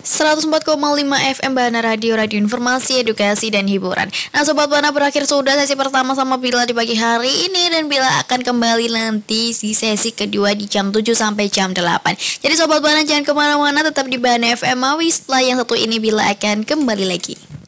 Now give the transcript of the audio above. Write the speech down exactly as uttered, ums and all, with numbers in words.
seratus empat koma lima F M Bana Radio, radio informasi, edukasi, dan hiburan. Nah Sobat Bana, berakhir sudah sesi pertama sama Bila di pagi hari ini. Dan Bila akan kembali nanti di sesi kedua di jam tujuh sampai jam delapan. Jadi Sobat Bana jangan kemana-mana, tetap di Bana F M Mawi. Setelah yang satu ini Bila akan kembali lagi.